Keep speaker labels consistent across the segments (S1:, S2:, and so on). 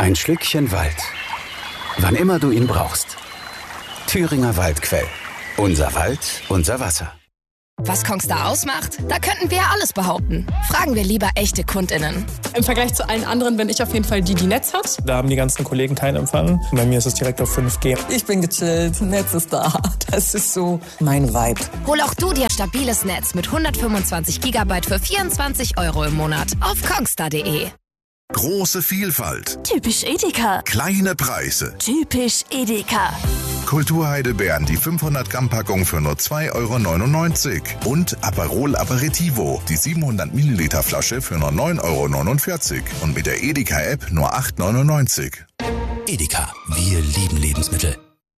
S1: Ein Schlückchen Wald. Wann immer du ihn brauchst. Thüringer Waldquell. Unser Wald, unser Wasser.
S2: Was Kongstar ausmacht? Da könnten wir ja alles behaupten. Fragen wir lieber echte KundInnen.
S3: Im Vergleich zu allen anderen bin ich auf jeden Fall die Netz hat.
S4: Da haben die ganzen Kollegen keinen Empfang. Bei mir ist es direkt auf 5G.
S5: Ich bin gechillt, Netz ist da. Das ist so mein Vibe.
S2: Hol auch du dir stabiles Netz mit 125 GB für 24 € im Monat auf kongstar.de.
S6: Große Vielfalt.
S7: Typisch Edeka.
S6: Kleine Preise.
S7: Typisch Edeka.
S6: Kulturheidelbeeren, die 500 Gramm Packung für nur 2,99 € und Aperol Aperitivo, die 700 Milliliter Flasche für nur 9,49 € und mit der Edeka App nur 8,99 €.
S8: Edeka, wir lieben Lebensmittel.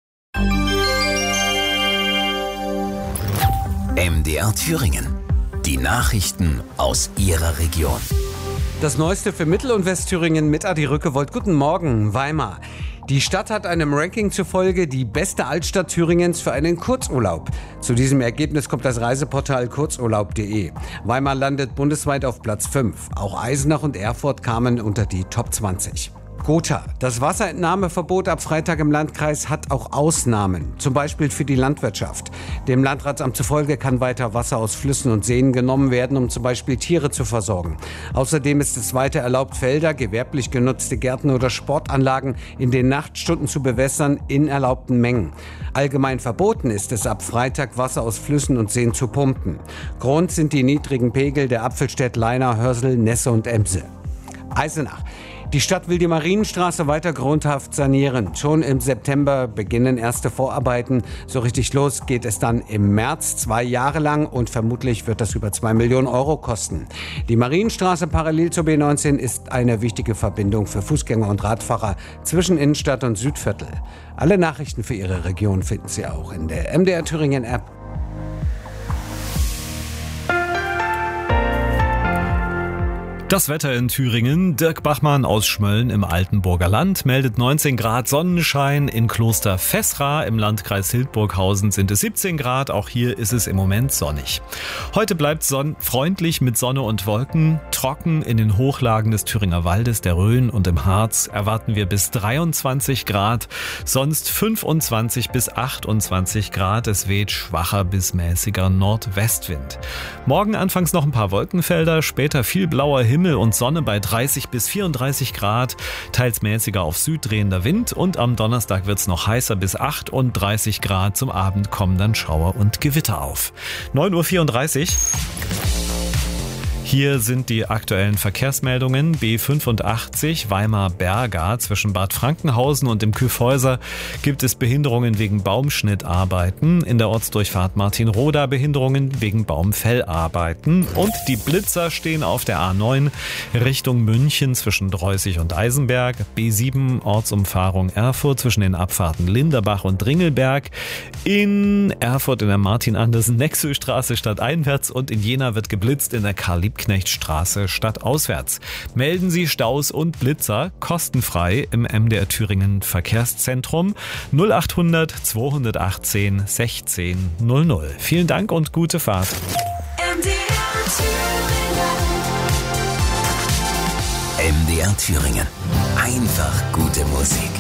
S8: MDR Thüringen, die Nachrichten aus Ihrer Region.
S9: Das Neueste für Mittel- und Westthüringen mit Adi Rückewold. Guten Morgen, Weimar. Die Stadt hat einem Ranking zufolge die beste Altstadt Thüringens für einen Kurzurlaub. Zu diesem Ergebnis kommt das Reiseportal kurzurlaub.de. Weimar landet bundesweit auf Platz 5. Auch Eisenach und Erfurt kamen unter die Top 20. Gotha. Das Wasserentnahmeverbot ab Freitag im Landkreis hat auch Ausnahmen, zum Beispiel für die Landwirtschaft. Dem Landratsamt zufolge kann weiter Wasser aus Flüssen und Seen genommen werden, um zum Beispiel Tiere zu versorgen. Außerdem ist es weiter erlaubt, Felder, gewerblich genutzte Gärten oder Sportanlagen in den Nachtstunden zu bewässern in erlaubten Mengen. Allgemein verboten ist es ab Freitag, Wasser aus Flüssen und Seen zu pumpen. Grund sind die niedrigen Pegel der Apfelstädt, Leina, Hörsel, Nesse und Emse. Eisenach. Die Stadt will die Marienstraße weiter grundhaft sanieren. Schon im September beginnen erste Vorarbeiten. So richtig los geht es dann im März, 2 Jahre lang, und vermutlich wird das über 2 Millionen € kosten. Die Marienstraße parallel zur B19 ist eine wichtige Verbindung für Fußgänger und Radfahrer zwischen Innenstadt und Südviertel. Alle Nachrichten für Ihre Region finden Sie auch in der MDR Thüringen App.
S10: Das Wetter in Thüringen. Dirk Bachmann aus Schmölln im Altenburger Land meldet 19 Grad Sonnenschein. In Kloster Fessra im Landkreis Hildburghausen sind es 17 Grad. Auch hier ist es im Moment sonnig. Heute bleibt freundlich mit Sonne und Wolken. Trocken in den Hochlagen des Thüringer Waldes, der Rhön und im Harz erwarten wir bis 23 Grad. Sonst 25 bis 28 Grad. Es weht schwacher bis mäßiger Nordwestwind. Morgen anfangs noch ein paar Wolkenfelder, später viel blauer Himmel und Sonne bei 30 bis 34 Grad, teils mäßiger auf Süd drehender Wind, und am Donnerstag wird es noch heißer bis 38 Grad. Zum Abend kommen dann Schauer und Gewitter auf. 9:34 Uhr. Hier sind die aktuellen Verkehrsmeldungen. B85 Weimar-Berga zwischen Bad Frankenhausen und dem Kyffhäuser gibt es Behinderungen wegen Baumschnittarbeiten. In der Ortsdurchfahrt Martinroda Behinderungen wegen Baumfellarbeiten. Und die Blitzer stehen auf der A9 Richtung München zwischen Dreußig und Eisenberg. B7 Ortsumfahrung Erfurt zwischen den Abfahrten Linderbach und Dringelberg. In Erfurt in der Martin-Andersen-Nexö-Straße stadteinwärts, und in Jena wird geblitzt in der Karl-Liebknecht-Straße stadtauswärts. Melden Sie Staus und Blitzer kostenfrei im MDR Thüringen Verkehrszentrum 0800 218 1600. Vielen Dank und gute Fahrt.
S8: MDR Thüringen. Einfach gute Musik.